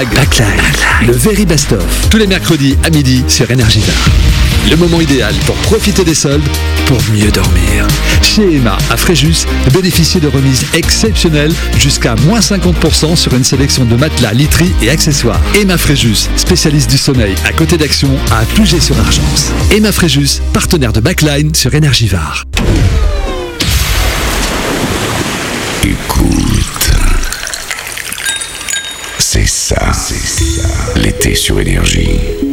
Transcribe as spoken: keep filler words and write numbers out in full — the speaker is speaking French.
Backline, le very best-of, tous les mercredis à midi sur Énergie Var. Le moment idéal pour profiter des soldes, pour mieux dormir. Chez Emma, à Fréjus, bénéficiez de remises exceptionnelles jusqu'à moins cinquante pour cent sur une sélection de matelas, literie et accessoires. Emma Fréjus, spécialiste du sommeil à côté d'Action, à Puget-sur-Argence. Emma Fréjus, partenaire de Backline sur Énergie Var. Écoute, c'est ça, c'est ça, l'été sur Énergie.